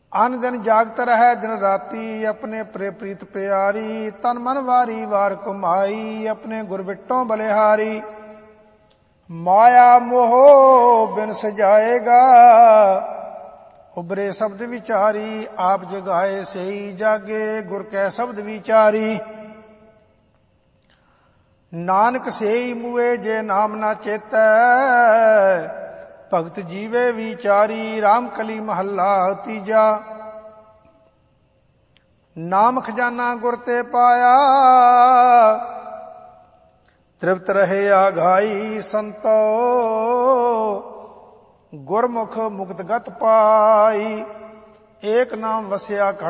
अन दिन जागत रहे दिन राती, अपने प्रीत प्यारी। तन मन वारी वार कुमाई, अपने गुर बिट्टों बलिहारी। माया मोह बिन सजाएगा, उबरे शब्द विचारी। आप जगाए सही जागे, गुर कै शब्द विचारी। नानक सेई मुए जे नाम ना चेतै, भगत जीवे विचारी। राम कली महला तीजा, नाम खजाना गुर ते पाया। तृप्त रहे आघाई संतो, गुरमुख मुक्त गत पाई। एक नाम वस्या